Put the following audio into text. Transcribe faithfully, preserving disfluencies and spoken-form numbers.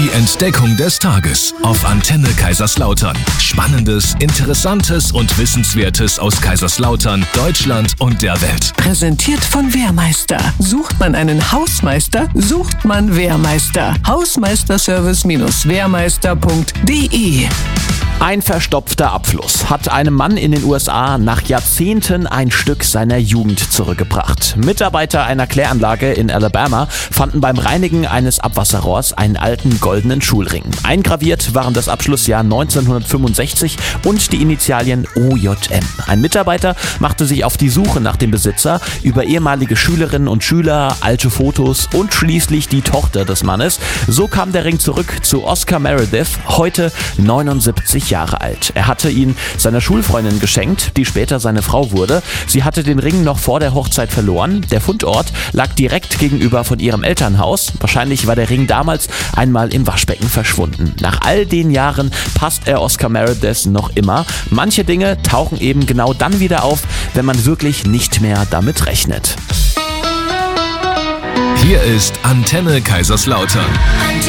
Die Entdeckung des Tages auf Antenne Kaiserslautern. Spannendes, Interessantes und Wissenswertes aus Kaiserslautern, Deutschland und der Welt. Präsentiert von Wehrmeister. Sucht man einen Hausmeister, sucht man Wehrmeister. Hausmeisterservice Wehrmeister punkt de. Ein verstopfter Abfluss hat einem Mann in den U S A nach Jahrzehnten ein Stück seiner Jugend zurückgebracht. Mitarbeiter einer Kläranlage in Alabama fanden beim Reinigen eines Abwasserrohrs einen alten goldenen Schulring. Eingraviert waren das Abschlussjahr neunzehnhundertfünfundsechzig und die Initialien O J M. Ein Mitarbeiter machte sich auf die Suche nach dem Besitzer über ehemalige Schülerinnen und Schüler, alte Fotos und schließlich die Tochter des Mannes. So kam der Ring zurück zu Oscar Meredith, heute neunundsiebzig Jahre alt. Er hatte ihn seiner Schulfreundin geschenkt, die später seine Frau wurde. Sie hatte den Ring noch vor der Hochzeit verloren. Der Fundort lag direkt gegenüber von ihrem Elternhaus. Wahrscheinlich war der Ring damals einmal im Waschbecken verschwunden. Nach all den Jahren passt er Oscar Meredith noch immer. Manche Dinge tauchen eben genau dann wieder auf, wenn man wirklich nicht mehr damit rechnet. Hier ist Antenne Kaiserslautern.